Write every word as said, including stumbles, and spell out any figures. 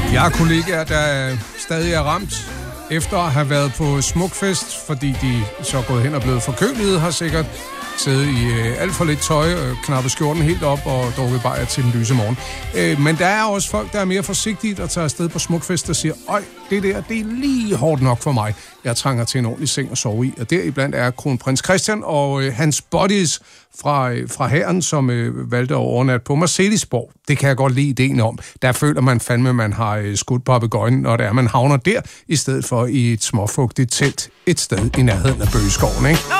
Jeg har kollegaer, der stadig er ramt efter at have været på Smukfest, fordi de så er gået hen og blevet forkølede, har sikkert siddet i øh, alt for lidt tøj, øh, knappet skjorten helt op og drukket bajer til den lyse morgen. Øh, men der er også folk, der er mere forsigtige og tager afsted på Smukfest og siger, øj, det der, det er lige hårdt nok for mig. Jeg trænger til en ordentlig seng at sove i. Og deriblandt er kronprins Christian og øh, hans buddies fra, øh, fra hæren, som øh, valgte at overnatte på Marselisborg. Det kan jeg godt lide ideen om. Der føler man fandme, at man har øh, skudt papegøjen, når det er, man havner der, i stedet for i et småfugtigt telt et sted i nærheden af Bøgeskoven, ikke?